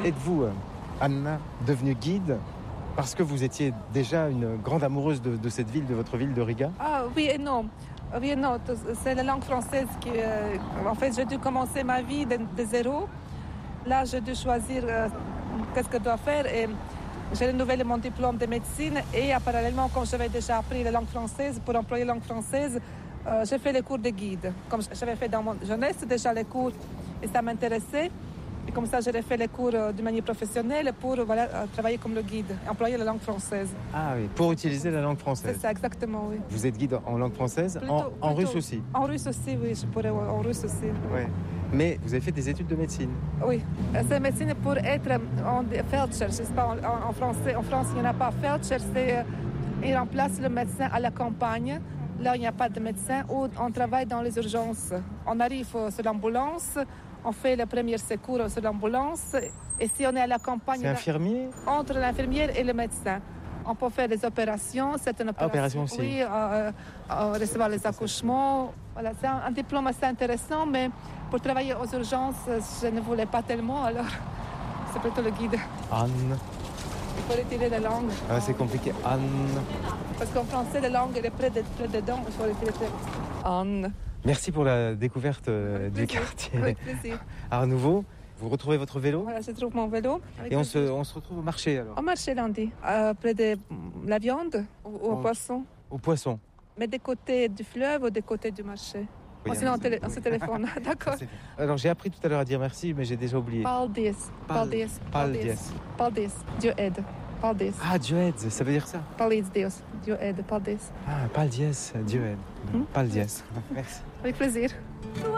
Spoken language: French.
Êtes-vous, Anna, devenue guide parce que vous étiez déjà une grande amoureuse de cette ville, de votre ville de Riga? Ah oui et non. Oui et non. C'est la langue française qui... en fait, j'ai dû commencer ma vie de zéro. Là, j'ai dû choisir qu'est-ce que je dois faire. Et j'ai renouvelé mon diplôme de médecine. Et parallèlement, quand j'avais déjà appris la langue française, pour employer la langue française, j'ai fait les cours de guide. Comme j'avais fait dans mon jeunesse déjà les cours et ça m'intéressait. Et comme ça, j'ai fait les cours de manière professionnelle pour travailler comme le guide, employer la langue française. Ah oui, pour utiliser la langue française. C'est ça, exactement, oui. Vous êtes guide en langue française, en russe aussi? En russe aussi, oui, je pourrais en russe aussi. Oui. Ouais. Mais vous avez fait des études de médecine? Oui, c'est médecine pour être en Feldscher, je sais pas en français. En France, il n'y en a pas. Feldscher, il remplace le médecin à la campagne. Là, il n'y a pas de médecin, où on travaille dans les urgences. On arrive sur l'ambulance, on fait le premier secours sur l'ambulance. Et si on est à la campagne... C'est infirmier? Entre l'infirmière et le médecin. On peut faire des opérations, c'est une opération aussi. Oui, recevoir les accouchements. Voilà, c'est un diplôme assez intéressant, mais pour travailler aux urgences, je ne voulais pas tellement, alors c'est plutôt le guide. Anne. Il faut retirer la langue. Ah, c'est compliqué. Anne. Parce qu'en français, la langue elle est près dedans, il faut retirer Anne. Merci pour la découverte du quartier. Avec plaisir. À nouveau, vous retrouvez votre vélo? Voilà, je trouve mon vélo. Et on se retrouve au marché alors? Au marché lundi, près de la viande ou au poisson. Au poisson. Mais des côtés du fleuve ou des côtés du marché? Oui, sinon, on se téléphone, d'accord. Alors, j'ai appris tout à l'heure à dire merci, mais j'ai déjà oublié. Paldies. Dieu aide. Paldies. Ah, Dieu aide, ça veut dire ça? Paldies Deus. Dieu aide. Paldies. Ah, paldies, Dieu aide. Paldies. Merci. Avec plaisir.